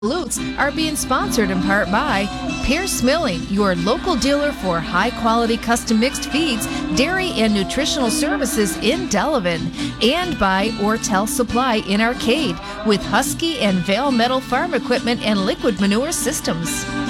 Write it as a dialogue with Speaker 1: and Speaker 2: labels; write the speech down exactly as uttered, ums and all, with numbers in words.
Speaker 1: Salutes are being sponsored in part by Pierce Milling, your local dealer for high-quality custom mixed feeds, dairy, and nutritional services in Delavan, and by Ortel Supply in Arcade with Husky and Vale Metal farm equipment and liquid manure systems.